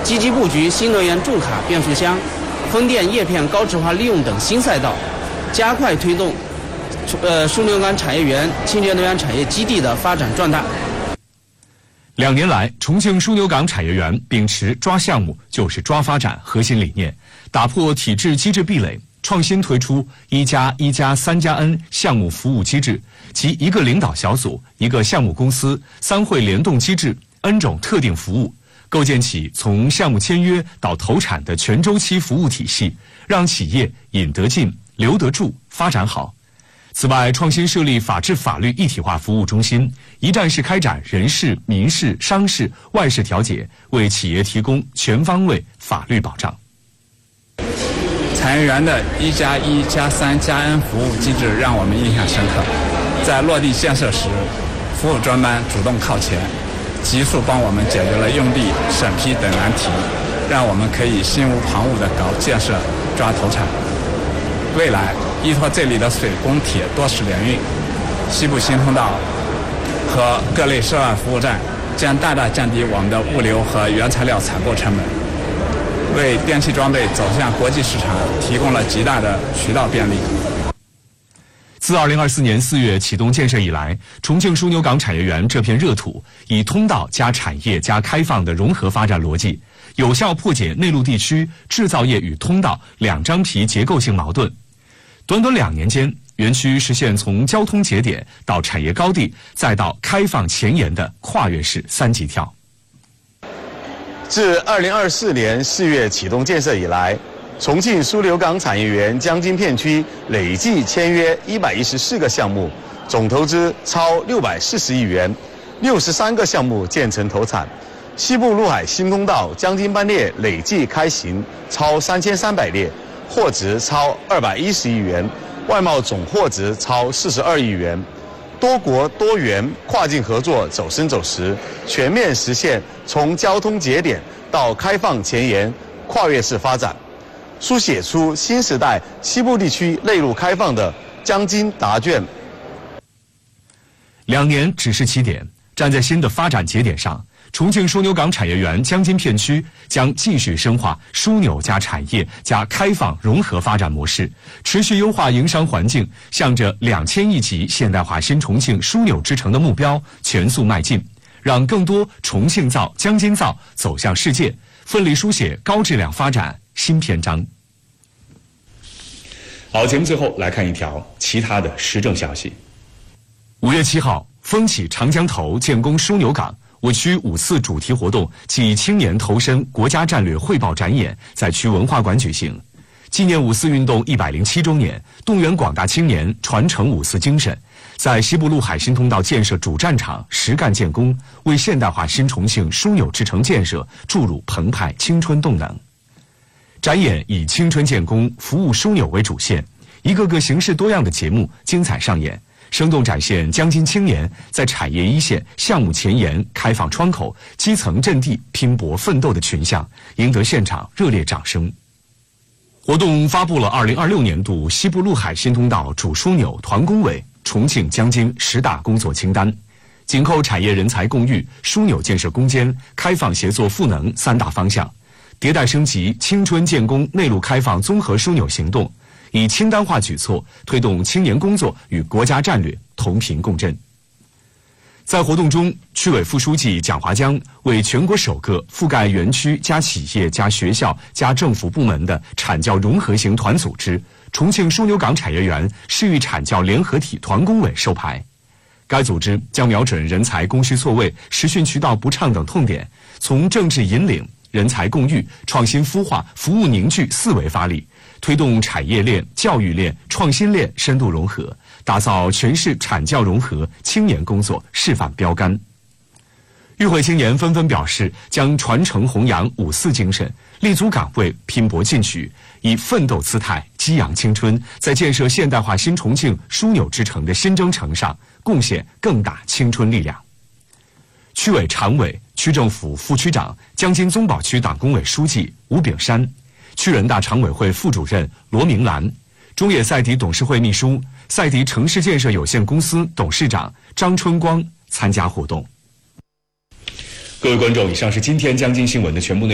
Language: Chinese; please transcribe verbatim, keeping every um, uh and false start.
积极布局新能源重卡变速箱、风电叶片高值化利用等新赛道，加快推动呃枢纽港产业园清洁能源产业基地的发展壮大。 两年来，重庆枢纽港产业园秉持抓项目就是抓发展核心理念，打破体制机制壁垒，创新推出一加一加三加 N 项目服务机制，即一个领导小组、一个项目公司、三会联动机制 N 种特定服务，构建起从项目签约到投产的全周期服务体系，让企业引得进、留得住、发展好。此外，创新设立法治法律一体化服务中心，一站式开展人事、民事、商事、外事调解，为企业提供全方位法律保障。 产业园的一加一加三加 N 服务机制让我们印象深刻，在落地建设时，服务专班主动靠前，急速帮我们解决了用地、审批等难题，让我们可以心无旁骛地搞建设、抓投产。未来，依托这里的水、供、铁多式联运，西部新通道和各类涉案服务站将大大降低我们的物流和原材料采购成本，为电气装备走向国际市场提供了极大的渠道便利。 自二零二四年四月启动建设以来，重庆枢纽港产业园这片热土以通道加产业加开放的融合发展逻辑，有效破解内陆地区制造业与通道两张皮结构性矛盾。短短两年间，园区实现从交通节点到产业高地，再到开放前沿的跨越式三级跳。 自二零二四年四月启动建设以来，重庆枢纽港产业园江津片区累计签约一百一十四个项目，总投资超六百四十亿元，六十三个项目建成投产。西部陆海新通道江津班列累计开行超三千三百列，货值超二百一十亿元，外贸总货值超四十二亿元。多国多元跨境合作走深走实，全面实现从交通节点到开放前沿跨越式发展，书写出新时代西部地区内陆开放的江津答卷。 两年只是起点，站在新的发展节点上，重庆枢纽港产业园江津片区将继续深化枢纽加产业加开放融合发展模式，持续优化营商环境，向着两千亿级现代化新重庆枢纽之城的目标全速迈进，让更多重庆造、江津造走向世界，奋力书写高质量发展新篇章。好，节目最后来看一条其他的时政消息。五月七号，风起长江头，建功枢纽港。我区五四主题活动暨青年投身国家战略汇报展演在区文化馆举行，纪念五四运动一百零七周年，动员广大青年传承五四精神，在西部陆海新通道建设主战场实干建功，为现代化新重庆枢纽之城建设注入澎湃青春动能。展演以青春建功、服务枢纽为主线，一个个形式多样的节目精彩上演，生动展现江津青年在产业一线、项目前沿、开放窗口、基层阵地拼搏奋斗的群像，赢得现场热烈掌声。活动发布了二零二六年度西部陆海新通道主枢纽团工委重庆江津十大工作清单，紧扣产业人才共育、枢纽建设攻坚、开放协作赋能三大方向，迭代升级青春建功内陆开放综合枢纽行动，以清单化举措推动青年工作与国家战略同频共振。在活动中，区委副书记蒋华江为全国首个覆盖园区加企业加学校加政府部门的产教融合型团组织重庆枢纽港产业园市域产教联合体团工委授牌。该组织将瞄准人才供需错位、实训渠道不畅等痛点，从政治引领、人才共育、创新孵化、服务凝聚四维发力，推动产业链、教育链、创新链深度融合，打造全市产教融合青年工作示范标杆。与会青年纷纷表示，将传承弘扬五四精神，立足岗位拼搏进取，以奋斗姿态激扬青春，在建设现代化新重庆枢纽之城的新征程上贡献更大青春力量。区委常委、区政府副区长、江津宗保区党工委书记吴炳山，区人大常委会副主任罗明兰，中野赛迪董事会秘书、赛迪城市建设有限公司董事长张春光参加活动。各位观众，以上是今天江津新闻的全部内容。